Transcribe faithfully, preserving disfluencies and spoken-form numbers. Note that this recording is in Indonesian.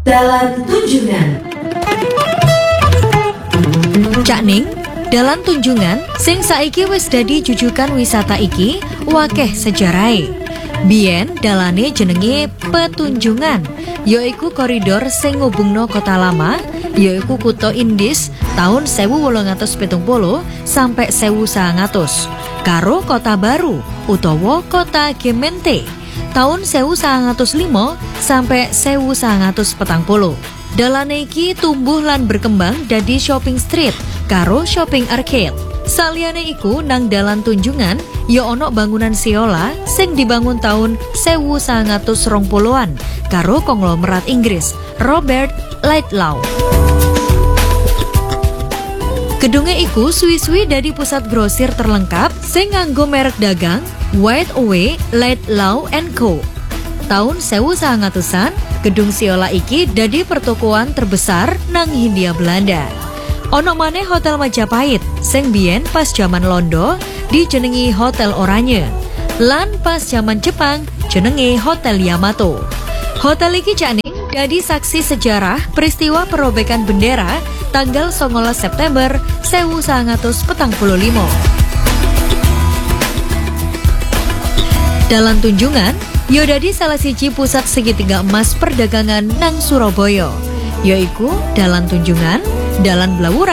Dalan Tunjungan. Cak Ning, Dalan Tunjungan sing saiki wis dadi jujukan wisata iki wakeh sejarahe. Biyen dalane jenenge Petunjungan, yaiku koridor sing ngubungno Kota Lama, yaiku Kutha Indis tahun sewu wolung atus pitung puluh sampai sewu sangang atus, karo Kota Baru utawa Kota Gemeente tahun sewu sangang atus lima sampai sewu sangang atus petang puluh. Dalane iki tumbuh lan berkembang dadi shopping street karo shopping arcade. Saliyane iku nang Dalan Tunjungan ya ana bangunan Siola sing dibangun tahun sewu sangang atus rong puluhan karo konglomerat Inggris Robert Lightlaw. Gedunge iku suwi-suwi dadi pusat grosir terlengkap sing nganggo merek dagang White Away Lightlaw and Co. Tahun sewu sangang atusan, gedung Siola iki dadi pertokoan terbesar nang Hindia Belanda. Ono maneh Hotel Majapahit sing biyen pas jaman Londo dijenengi Hotel Oranye. Lan pas jaman Jepang jenenge Hotel Yamato. Hotel iki Cak Ning dadi saksi sejarah peristiwa perobekan bendera tanggal songolas September sewu sangang atus petang puluh lima. Dalan Tunjungan yo dadi salah siji pusat segitiga emas perdagangan nang Surabaya, yaiku Dalan Tunjungan, Dalan Blawuran,